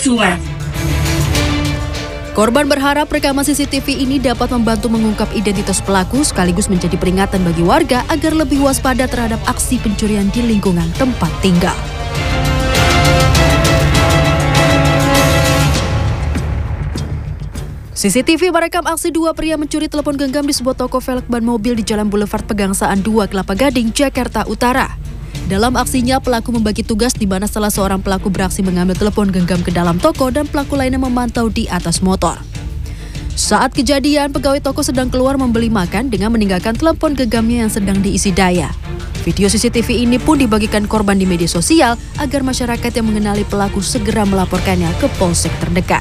seksual. Korban berharap rekaman CCTV ini dapat membantu mengungkap identitas pelaku sekaligus menjadi peringatan bagi warga agar lebih waspada terhadap aksi pencurian di lingkungan tempat tinggal. CCTV merekam aksi dua pria mencuri telepon genggam di sebuah toko velg ban mobil di Jalan Boulevard Pegangsaan 2 Kelapa Gading, Jakarta Utara. Dalam aksinya, pelaku membagi tugas di mana salah seorang pelaku beraksi mengambil telepon genggam ke dalam toko dan pelaku lainnya memantau di atas motor. Saat kejadian, pegawai toko sedang keluar membeli makan dengan meninggalkan telepon genggamnya yang sedang diisi daya. Video CCTV ini pun dibagikan korban di media sosial agar masyarakat yang mengenali pelaku segera melaporkannya ke polsek terdekat.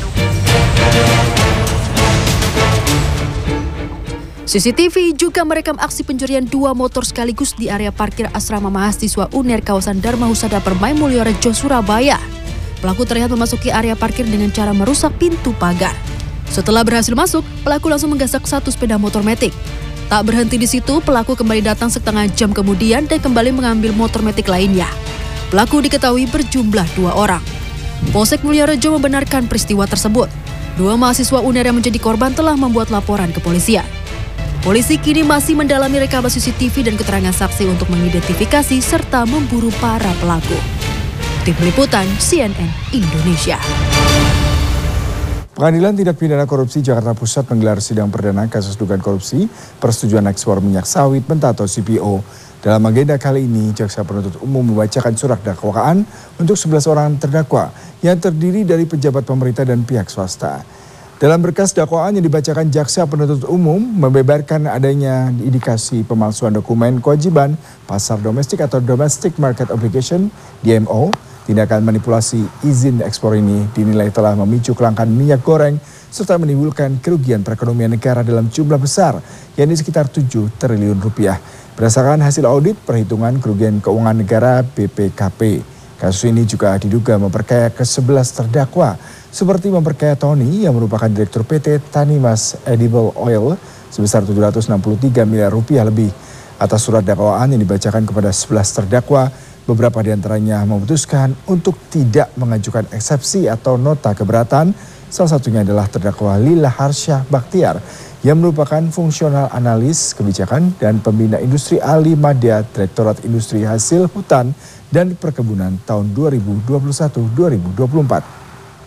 CCTV juga merekam aksi pencurian dua motor sekaligus di area parkir asrama mahasiswa UNER kawasan Dharma Husada Permai Mulyorejo, Surabaya. Pelaku terlihat memasuki area parkir dengan cara merusak pintu pagar. Setelah berhasil masuk, pelaku langsung menggasak satu sepeda motor metik. Tak berhenti di situ, pelaku kembali datang setengah jam kemudian dan kembali mengambil motor metik lainnya. Pelaku diketahui berjumlah 2 orang. Polsek Mulyorejo membenarkan peristiwa tersebut. 2 mahasiswa UNER yang menjadi korban telah membuat laporan ke polisian. Polisi kini masih mendalami rekaman CCTV dan keterangan saksi untuk mengidentifikasi serta memburu para pelaku. Tim Liputan CNN Indonesia. Pengadilan Tindak Pidana Korupsi Jakarta Pusat menggelar sidang perdana kasus dugaan korupsi persetujuan ekspor minyak sawit mentah atau CPO. Dalam agenda kali ini, Jaksa Penuntut Umum membacakan surat dakwaan untuk 11 orang terdakwa yang terdiri dari pejabat pemerintah dan pihak swasta. Dalam berkas dakwaan yang dibacakan Jaksa Penuntut Umum membeberkan adanya indikasi pemalsuan dokumen kewajiban pasar domestik atau Domestic Market Obligation (DMO). Tindakan manipulasi izin ekspor ini dinilai telah memicu kelangkaan minyak goreng serta menimbulkan kerugian perekonomian negara dalam jumlah besar, yakni sekitar 7 triliun rupiah. Berdasarkan hasil audit perhitungan kerugian keuangan negara BPKP, kasus ini juga diduga memperkaya ke-11 terdakwa, seperti memperkaya Tony yang merupakan Direktur PT Tanimas Edible Oil sebesar 763 miliar rupiah lebih. Atas surat dakwaan yang dibacakan kepada 11 terdakwa, beberapa diantaranya memutuskan untuk tidak mengajukan eksepsi atau nota keberatan. Salah satunya adalah terdakwa Lila Harsha Bakhtiar yang merupakan fungsional analis kebijakan dan pembina industri Ali Madya Direktorat Industri Hasil Hutan dan Perkebunan tahun 2021-2024.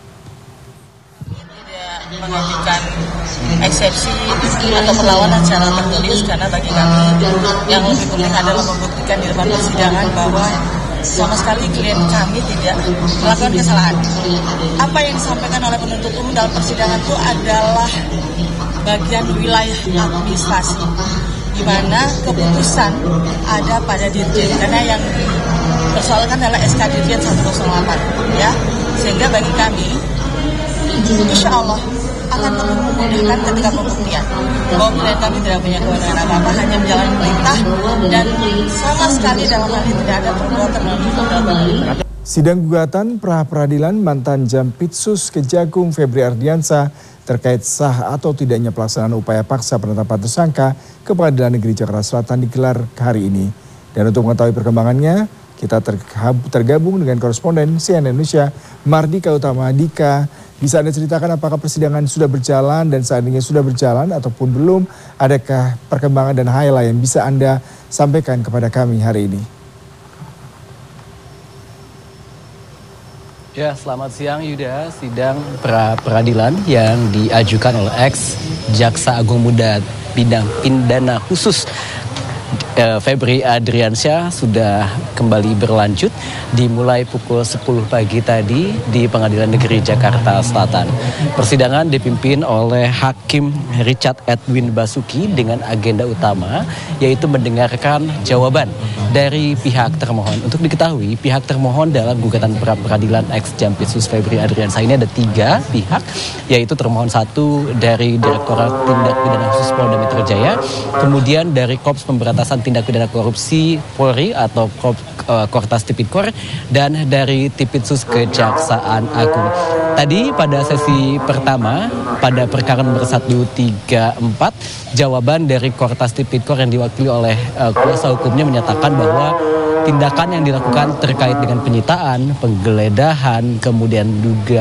Mengajukan eksepsi atau perlawanan secara tertulis karena bagi kami yang lebih penting adalah membuktikan di depan persidangan bahwa sama sekali klien kami tidak melakukan kesalahan. Apa yang disampaikan oleh penuntut umum dalam persidangan itu adalah bagian wilayah administrasi, di mana keputusan ada pada Dirjen, karena yang persoalkan adalah SK Dirjen 108, ya. Sehingga bagi kami, insya Allah akan memudahkan ketika pembuktian bahwa klien kami tidak punya kewenangan apa-apa, hanya menjalankan perintah dan sama sekali dalam hal ini tidak ada perbuatan dalam. Sidang gugatan pra-peradilan mantan Jampitsus Kejagung Febri Ardiansyah terkait sah atau tidaknya pelaksanaan upaya paksa penetapan tersangka ke Pengadilan Negeri Jakarta Selatan digelar hari ini. Dan untuk mengetahui perkembangannya, kita tergabung dengan koresponden CNN Indonesia Mardika Utama. Dika, bisa Anda ceritakan apakah persidangan sudah berjalan dan seandainya sudah berjalan ataupun belum, adakah perkembangan dan highlight yang bisa Anda sampaikan kepada kami hari ini? Ya, selamat siang Yuda. Sidang pra-peradilan yang diajukan oleh ex-Jaksa Agung Muda Bidang Pidana Khusus Febri Ardiansyah sudah kembali berlanjut dimulai pukul 10 pagi tadi di Pengadilan Negeri Jakarta Selatan. Persidangan dipimpin oleh Hakim Richard Edwin Basuki dengan agenda utama yaitu mendengarkan jawaban dari pihak termohon. Untuk diketahui, pihak termohon dalam gugatan pra-peradilan ex-Jampitsus Febri Ardiansyah ini ada 3 pihak, yaitu termohon 1 dari Direktorat Tindak Pidana Khusus Polda Metro Jaya, kemudian dari Korps Pemberantasan Tindak Pidana Korupsi Polri atau Kortas Tipikor, dan dari Tipitsus Kejaksaan Agung. Tadi pada sesi pertama pada perkara nomor 134, jawaban dari Kortas Tipikor yang diwakili oleh kuasa hukumnya menyatakan bahwa tindakan yang dilakukan terkait dengan penyitaan, penggeledahan, kemudian juga